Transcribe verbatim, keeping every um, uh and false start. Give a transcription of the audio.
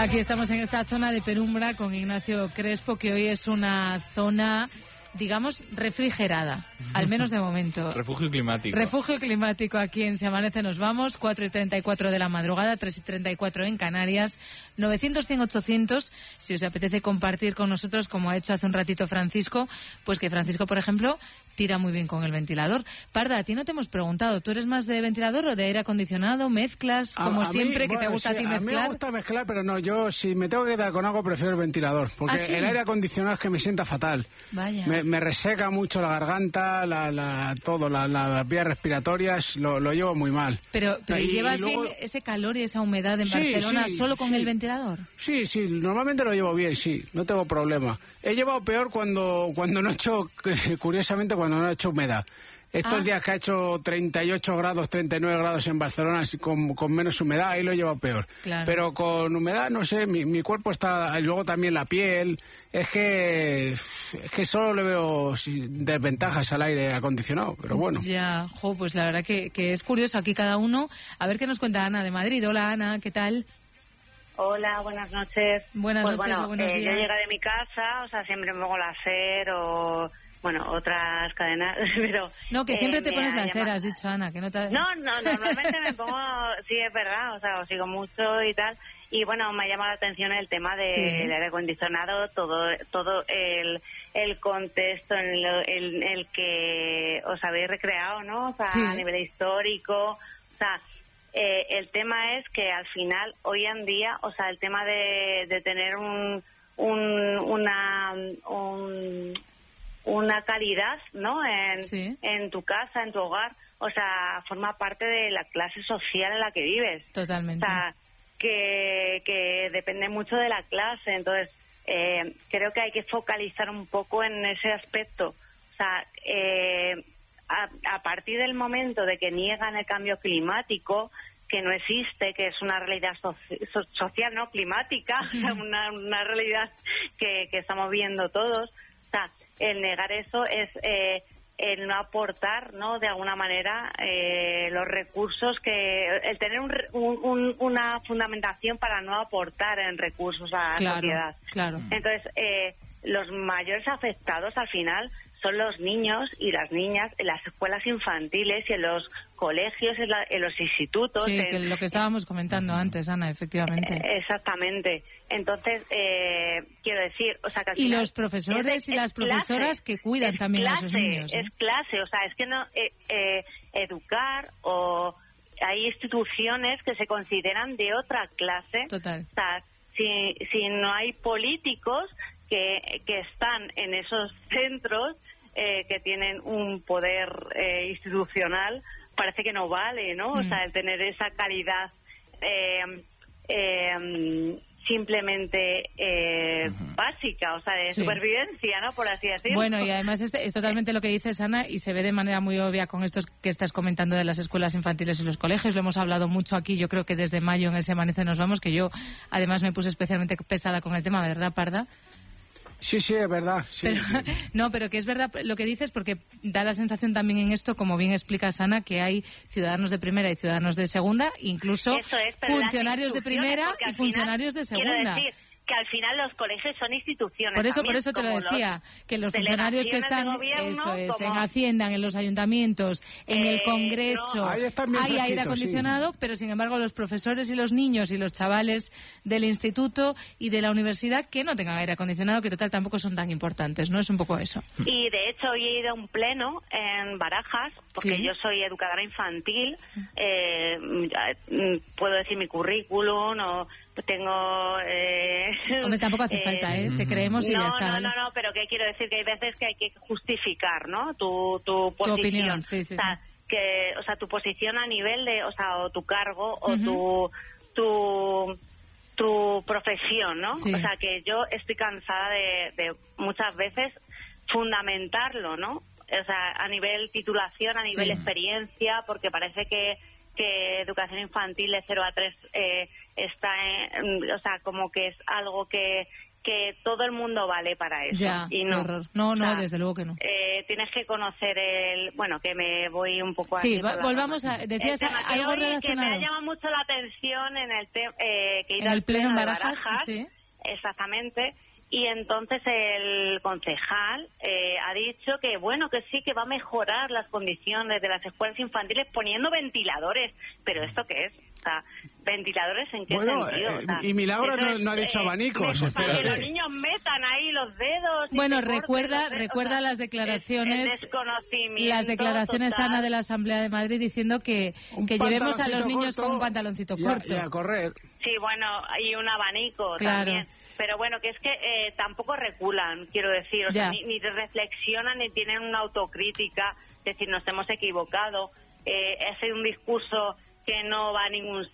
Aquí estamos en esta zona de penumbra con Ignacio Crespo, que hoy es una zona, digamos, refrigerada, al menos de momento. Refugio climático. Refugio climático aquí en Se Amanece Nos Vamos, cuatro y treinta y cuatro de la madrugada, tres y treinta y cuatro en Canarias, novecientos, cien, ochocientos, si os apetece compartir con nosotros, como ha hecho hace un ratito Francisco, pues que Francisco, por ejemplo, tira muy bien con el ventilador. Parda, a ti no te hemos preguntado, ¿tú eres más de ventilador o de aire acondicionado? ¿Mezclas, como a, a siempre, mí, que bueno, te gusta sí, a ti mezclar? A mí me gusta mezclar, pero no, yo si me tengo que quedar con algo prefiero el ventilador, porque ¿Ah, sí? el aire acondicionado es que me sienta fatal. Vaya. Me, me reseca mucho la garganta, la, la, todo, la, la, las vías respiratorias, lo, lo llevo muy mal. Pero, pero y, ¿llevas y luego... bien ese calor y esa humedad en Sí, Barcelona sí, solo con sí. el ventilador? Sí, sí, normalmente lo llevo bien, sí, no tengo problema. He llevado peor cuando, cuando no he hecho, curiosamente, cuando no he hecho humedad. Estos Ah. días que ha hecho treinta y ocho grados, treinta y nueve grados en Barcelona, así con, con menos humedad, ahí lo he llevado peor. Claro. Pero con humedad, no sé, mi, mi cuerpo está... Y luego también la piel, es que es que solo le veo desventajas al aire acondicionado, pero bueno. Ya, jo, pues la verdad que, que es curioso aquí cada uno. A ver qué nos cuenta Ana de Madrid. Hola, Ana, ¿qué tal? Hola, buenas noches. Buenas pues noches bueno, o buenos eh, días. Yo llegué de mi casa, o sea, siempre me pongo la SER o... Bueno, otras cadenas, pero... No, que siempre eh, te me pones ha la llamado- cera, has dicho, Ana, que no te... No, no, normalmente me pongo... Sí, es verdad, o sea, os sigo mucho y tal. Y bueno, me ha llamado la atención el tema del Sí. aire acondicionado, todo todo el, el contexto en, lo- en el que os habéis recreado, ¿no? O sea, Sí. a nivel histórico, o sea... Eh, el tema es que al final, hoy en día, o sea, el tema de, de tener un, un una un, una calidad, ¿no? En, Sí. en tu casa, en tu hogar, o sea, forma parte de la clase social en la que vives. O Totalmente. sea, que, que depende mucho de la clase. Entonces, eh, creo que hay que focalizar un poco en ese aspecto. O sea, eh, a, a partir del momento de que niegan el cambio climático, que no existe, que es una realidad soci- so- social, no climática, o sea, una, una realidad que, que estamos viendo todos. O sea, el negar eso es eh, el no aportar, ¿no? De alguna manera eh, los recursos que, el tener un, re- un- un- una fundamentación para no aportar en recursos a la Claro, sociedad. claro. Entonces, eh, los mayores afectados al final son los niños y las niñas en las escuelas infantiles y en los colegios, en, la- en los institutos. Sí, en- que lo que estábamos comentando antes, Ana, efectivamente. eh, Exactamente. Entonces, eh, quiero decir, o sea, que al Y final los profesores es- y es las clase, profesoras que cuidan es también a clase, esos niños, ¿eh? Es clase, o sea, es que no eh, eh, educar o hay instituciones que se consideran de otra clase. Total. O sea, si, si no hay políticos que, que están en esos centros eh, que tienen un poder eh, institucional, parece que no vale, ¿no? Mm. O sea, el tener esa calidad eh, eh, simplemente eh, Ujú. básica, o sea, de Sí. supervivencia, ¿no? Por así decirlo. Bueno, y además es, es totalmente lo que dices, Ana, y se ve de manera muy obvia con esto que estás comentando de las escuelas infantiles y los colegios. Lo hemos hablado mucho aquí, yo creo que desde mayo en el Se Amanece Nos Vamos, que yo además me puse especialmente pesada con el tema, ¿verdad, Parda? Sí, sí, es verdad. Sí. Pero, no, pero que es verdad lo que dices, porque da la sensación también en esto, como bien explicas, Ana, que hay ciudadanos de primera y ciudadanos de segunda, incluso Eso es, pero las funcionarios de instituciones, primera porque y al final, funcionarios de quiero segunda. decir que al final los colegios son instituciones. Por eso, también, por eso te lo como los decía, que los funcionarios que delegaciones están, de gobierno, eso es, como- en Hacienda, en los ayuntamientos, en el Eh, Congreso, no. Ahí están bien hay aire fresquitos, acondicionado, pero sin embargo los profesores y los niños y los chavales del instituto y de la universidad que no tengan aire acondicionado, que total tampoco son tan importantes, ¿no? Es un poco eso. Y de hecho hoy he ido a un pleno en Barajas, porque Sí. yo soy educadora infantil, eh, mm, puedo decir mi currículum o tengo... Eh, Hombre, tampoco hace eh, falta, ¿eh? Te creemos y no, ya está. no, ¿vale? no, no, pero que quiero decir que hay veces que hay que justificar, ¿no? Tu, tu posición. opinión, sí, sí, O sea, que, o sea, tu posición a nivel de, o sea, o tu cargo o Ujú. tu, tu, tu profesión, ¿no? Sí. O sea, que yo estoy cansada de, de muchas veces fundamentarlo, ¿no? O sea, a nivel titulación, a nivel Sí. experiencia, porque parece que que educación infantil de cero a tres eh, está en, o sea, como que es algo que que todo el mundo vale para eso. Ya, y no, horror. No, no, o sea, desde luego que no. Eh, tienes que conocer el... Bueno, que me voy un poco... Sí, así va, volvamos a... Decías algo que hoy, relacionado. Que me ha llamado mucho la atención en el tema... Eh, que ir en al el pleno en de Barajas, Barajas, sí. Exactamente. Y entonces el concejal eh, ha dicho que, bueno, que sí, que va a mejorar las condiciones de las escuelas infantiles poniendo ventiladores. ¿Pero esto qué es? O sea, ¿ventiladores en qué bueno, sentido? Eh, o sea, y Milagro no, es, no ha dicho eh, abanicos. Para que los niños metan ahí los dedos. Y bueno, se corten recuerda, los dedos, recuerda o sea, las declaraciones... es, es desconocimiento las declaraciones, total. Ana, de la Asamblea de Madrid diciendo que, que llevemos a los niños corto, con un pantaloncito y a, corto. Y a correr. Sí, bueno, y un abanico claro. también. Pero bueno, que es que eh, tampoco reculan, quiero decir, o ya. sea, ni, ni reflexionan ni tienen una autocrítica, es decir, nos hemos equivocado, eh, es un discurso que no va a ningún